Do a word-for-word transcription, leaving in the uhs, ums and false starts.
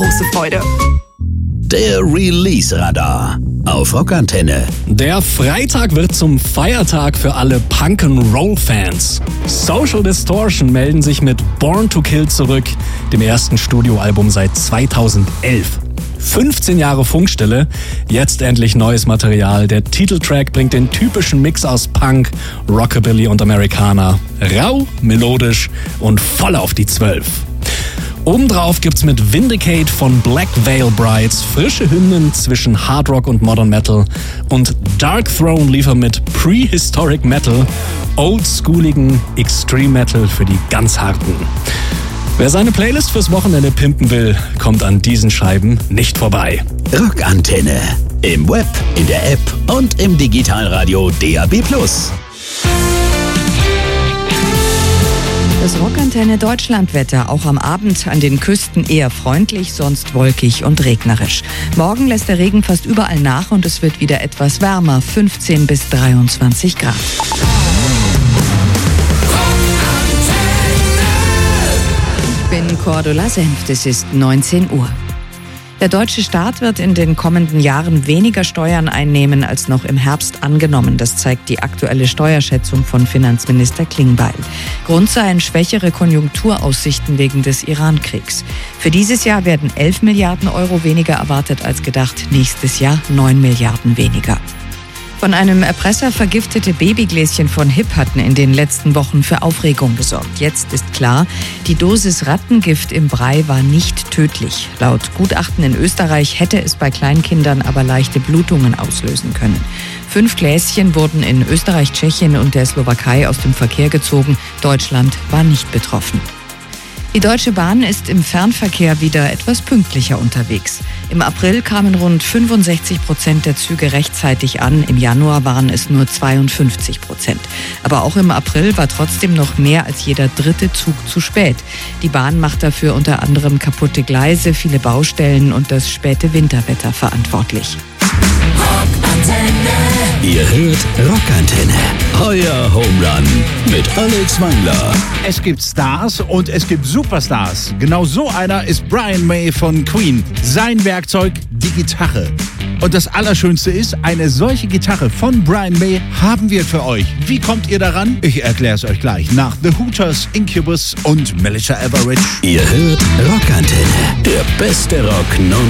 große Freude. Der Release-Radar auf Rockantenne. Der Freitag wird zum Feiertag für alle Punk-and-Roll-Fans. Social Distortion melden sich mit Born to Kill zurück, dem ersten Studioalbum seit zweitausendelf. fünfzehn Jahre Funkstille, jetzt endlich neues Material. Der Titeltrack bringt den typischen Mix aus Punk, Rockabilly und Americana. Rau, melodisch und voll auf die Zwölf. Obendrauf gibt's mit Vindicate von Black Veil Brides frische Hymnen zwischen Hard Rock und Modern Metal und Dark Throne liefert mit Prehistoric Metal oldschooligen Extreme Metal für die ganz Harten. Wer seine Playlist fürs Wochenende pimpen will, kommt an diesen Scheiben nicht vorbei. Rockantenne. Im Web, in der App und im Digitalradio D A B plus. Das Rockantenne Deutschlandwetter, auch am Abend an den Küsten eher freundlich, sonst wolkig und regnerisch. Morgen lässt der Regen fast überall nach und es wird wieder etwas wärmer, fünfzehn bis dreiundzwanzig Grad. Ich bin Cordula Senft, es ist neunzehn Uhr. Der deutsche Staat wird in den kommenden Jahren weniger Steuern einnehmen als noch im Herbst angenommen. Das zeigt die aktuelle Steuerschätzung von Finanzminister Klingbeil. Grund seien schwächere Konjunkturaussichten wegen des Iran-Kriegs. Für dieses Jahr werden elf Milliarden Euro weniger erwartet als gedacht. Nächstes Jahr neun Milliarden weniger. Von einem Erpresser vergiftete Babygläschen von Hip hatten in den letzten Wochen für Aufregung gesorgt. Jetzt ist klar, die Dosis Rattengift im Brei war nicht tödlich. Laut Gutachten in Österreich hätte es bei Kleinkindern aber leichte Blutungen auslösen können. Fünf Gläschen wurden in Österreich, Tschechien und der Slowakei aus dem Verkehr gezogen. Deutschland war nicht betroffen. Die Deutsche Bahn ist im Fernverkehr wieder etwas pünktlicher unterwegs. Im April kamen rund fünfundsechzig Prozent der Züge rechtzeitig an, im Januar waren es nur zweiundfünfzig Prozent. Aber auch im April war trotzdem noch mehr als jeder dritte Zug zu spät. Die Bahn macht dafür unter anderem kaputte Gleise, viele Baustellen und das späte Winterwetter verantwortlich. Ihr hört Rockantenne. Euer Home Run mit Alex Wangler. Es gibt Stars und es gibt Superstars. Genau so einer ist Brian May von Queen. Sein Werkzeug, die Gitarre. Und das Allerschönste ist, eine solche Gitarre von Brian May haben wir für euch. Wie kommt ihr daran? Ich erkläre es euch gleich nach The Hooters, Incubus und Melissa Etheridge. Ihr hört Rockantenne. Der beste Rock non